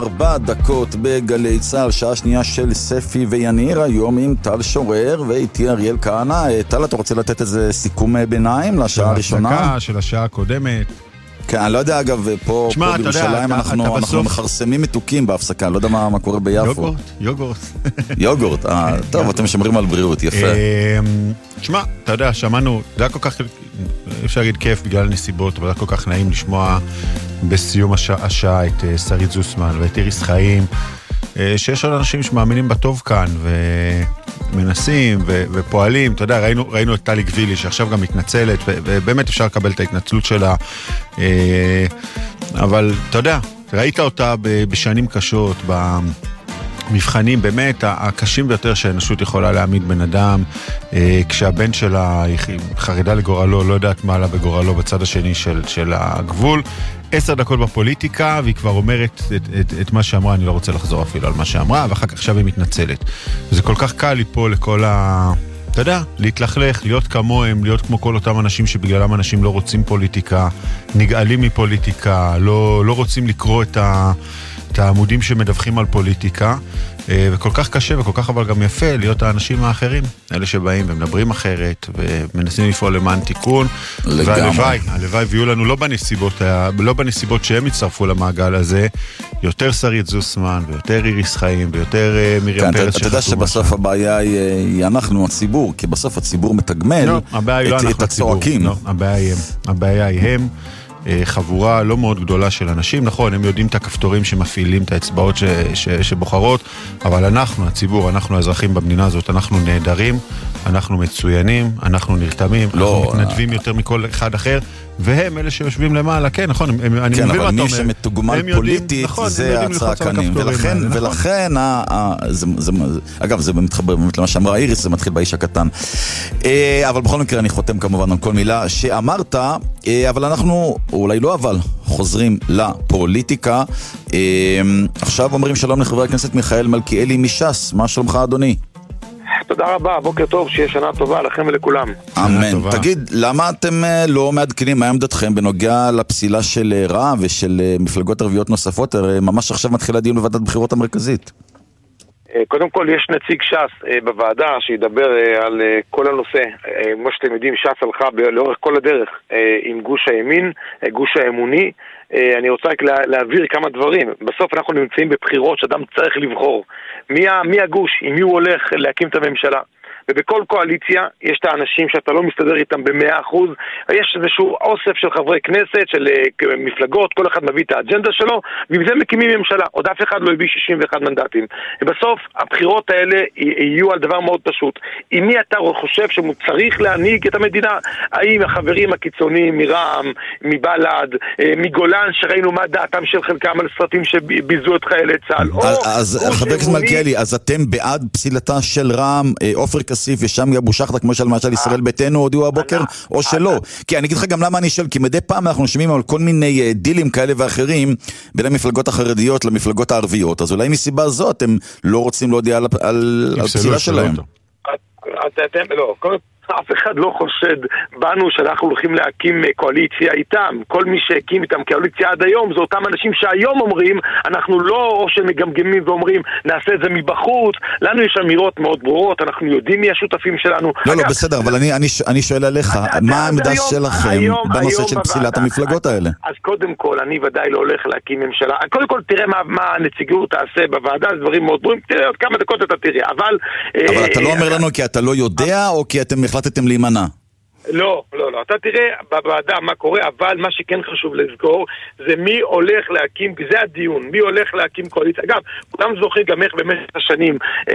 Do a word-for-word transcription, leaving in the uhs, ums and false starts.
ארבע דקות בגלי צהל, שעה שנייה של ספי ויניר, היום עם טל שורר ואיתי אריאל כהנא. טל, אתה רוצה לתת איזה סיכום ביניים לשעה הראשונה? של ההפסקה, של השעה הקודמת. כן, אני לא יודע, אגב, פה, פה בירושלים אנחנו, אנחנו בסוף... מחרסמים מתוקים בהפסקה, אני לא יודע מה, מה קורה ביפו. יוגורט, יוגורט. יוגורט, אה, טוב, אתם שומרים על בריאות, יפה. תשמע, אתה יודע, שמענו, זה היה כל כך, אפשר להגיד כיף בגלל נסיבות, אבל זה היה כל כך נעים לשמוע בסיום השעה, השעה את שרית זוסמן ואת איריס חיים, שיש עוד אנשים שמאמינים בטוב כאן, ומנסים ו- ופועלים. אתה יודע, ראינו, ראינו את טלי גבילי, שעכשיו גם מתנצלת, ו- ובאמת אפשר לקבל את ההתנצלות שלה, אבל אתה יודע, ראית אותה בשנים קשות, במבחנים באמת הקשים ביותר שהאנושות יכולה להעמיד בן אדם, כשהבן שלה חרדה לגורלו, לא יודעת מה לה בגורלו בצד השני של, של הגבול. עשר דקות בפוליטיקה, והיא כבר אומרת את, את, את מה שאמרה, אני לא רוצה לחזור אפילו על מה שאמרה, ואחר כך עכשיו היא מתנצלת. וזה כל כך קל ליפול לכל ה... אתה יודע, להתלכלך, להיות כמוהם, להיות כמו כל אותם אנשים שבגללם אנשים לא רוצים פוליטיקה, נגעלים מפוליטיקה, לא, לא רוצים לקרוא את, ה, את העמודים שמדווחים על פוליטיקה, וכל כך קשה וכל כך אבל גם יפה להיות האנשים האחרים, אלה שבאים ומדברים אחרת ומנסים לפעול למען תיקון. והלוואי, הלוואי ויהיו לנו לא בנסיבות, לא בנסיבות שהם יצטרפו למעגל הזה, יותר שרית זוסמן ויותר איריס חיים ויותר מרים פרץ. אתה יודע שבסוף הבעיה היא אנחנו, הציבור, כי בסוף הציבור מתגמל את הצועקים. הבעיה היא הם. חבורה לא מאוד גדולה של אנשים, נכון, הם יודעים את הכפתורים שמפעילים את האצבעות ש, ש, שבוחרות, אבל אנחנו, הציבור, אנחנו האזרחים במדינה הזאת, אנחנו נהדרים, אנחנו מצוינים, אנחנו נרתמים, לא, אנחנו מתנדבים יותר מכל אחד אחר, והם אלה שיושבים למעלה, כן, נכון, הם, אני כן, מבין אבל מה מי שמתוגמל פוליטית, נכון, זה הצעקנים, ולכן, ולכן, ה, ה, זה, זה, אגב, זה מתחבר באמת למה שאמרה איריס, זה מתחיל באיש הקטן, אבל בכל מקרה אני חותם כמובן על כל מילה שאמרת, אבל אנחנו, אולי לא אבל, חוזרים לפוליטיקה. עכשיו אומרים שלום לחבר הכנסת מיכאל מלכיאלי מש"ס, מה שלומך אדוני? תודה רבה, בוקר טוב, שיהיה שנה טובה לכם ולכולם. אמן. תגיד, למה אתם לא מעדכנים, מה עמדתכם בנוגע לפסילה של רע"מ ושל מפלגות ערביות נוספות? ממש עכשיו מתחיל הדיון בוועדת בחירות המרכזית. קודם כל יש נציג ש"ס בוועדה שידבר על כל הנושא. כמו שאתם יודעים, ש"ס הלכה לאורך כל הדרך עם גוש הימין, גוש האמוני. אני רוצה רק להעביר כמה דברים. בסוף אנחנו נמצאים בבחירות שאדם צריך לבחור מי, מי הגוש, עם מי הוא הולך להקים את הממשלה. ובכל קואליציה יש את האנשים שאתה לא מסתדר איתם במאה אחוז, יש איזשהו אוסף של חברי כנסת, של מפלגות, כל אחד מביא את האג'נדה שלו, ובזה מקימים ממשלה. עוד אף אחד לא הביא שישים ואחד מנדטים. ובסוף הבחירות האלה יהיו על דבר מאוד פשוט. עם מי אתה חושב שהוא צריך להנהיג את המדינה? האם החברים הקיצוניים מרע"מ, מבל"ד, מגולן, שראינו מה דעתם של חלקם על סרטים שביזו את חיילי צה"ל? אז חבר הכנסת מלכיאלי, אז אתם בעד פסילתה של רע"מ, עופר כסיף ושם אבו שחר, כמו שלמשל ישראל ביתנו הודיעו הבוקר, או שלא? כי אני אגיד לך גם למה אני שואל, כי מדי פעם אנחנו שומעים על כל מיני דילים כאלה ואחרים בין המפלגות החרדיות למפלגות הערביות, אז אולי מסיבה זו אתם לא רוצים להודיע על פסילה שלהם. אתם, לא, כל אף אחד לא חושד בנו שאנחנו הולכים להקים קואליציה איתם. כל מי שהקים איתם קואליציה עד היום זה אותם אנשים שהיום אומרים אנחנו לא או שמגמגמים ואומרים נעשה את זה מבחוץ. לנו יש אמירות מאוד ברורות, אנחנו יודעים מי השותפים שלנו. לא, לא, בסדר, אבל אני, אני, אני שואל עליך, מה העמדה שלכם בנושא של פסילת המפלגות האלה? אז קודם כל, אני ודאי לא הולך להקים ממשלה. קודם כל, תראה מה, מה הנציגות תעשה בוועדה, זה דברים מאוד ברורים, תראה עוד כמה דקות אתה תראה, אבל... אבל אתה לא אומר לנו כי אתה לא יודע, או כי אתם החלטתם להימנע? לא, לא, לא. אתה תראה בוועדה מה קורה, אבל מה שכן חשוב לזכור זה מי הולך להקים, זה הדיון, מי הולך להקים קואליציה. אגב, כולם זוכרים גם איך במשך השנים